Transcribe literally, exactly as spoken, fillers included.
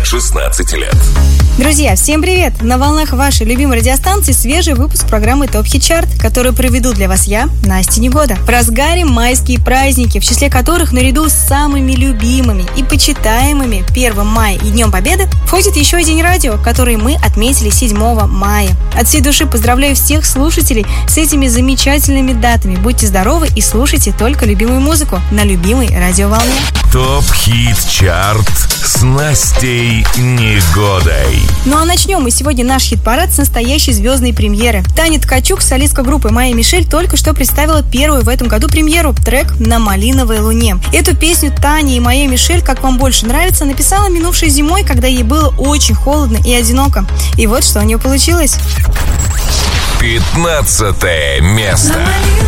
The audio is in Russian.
шестнадцати лет. Друзья, всем привет! На волнах вашей любимой радиостанции свежий выпуск программы ТОП Хит Чарт, который проведу для вас я, Настя Негода. В разгаре майские праздники, в числе которых наряду с самыми любимыми и почитаемыми первым мая и Днем Победы входит еще и День радио, который мы отметили седьмого мая. От всей души поздравляю всех слушателей с этими замечательными датами. Будьте здоровы и слушайте только любимую музыку на любимой радиоволне. ТОП Хит Чарт с Настей Негодой. Ну а начнем мы сегодня наш хит-парад с настоящей звездной премьеры. Таня Ткачук, солистка группы Майя Мишель, только что представила первую в этом году премьеру — трек «На малиновой луне». Эту песню Таня и Майя Мишель, как вам больше нравится, написала минувшей зимой, когда ей было очень холодно и одиноко. И вот что у нее получилось. Пятнадцатое место.